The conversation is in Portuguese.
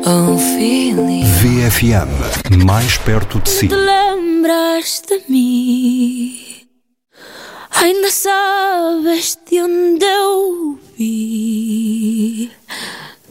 VFM, mais perto de si. Te lembras de mim? Ainda sabes de onde eu vim?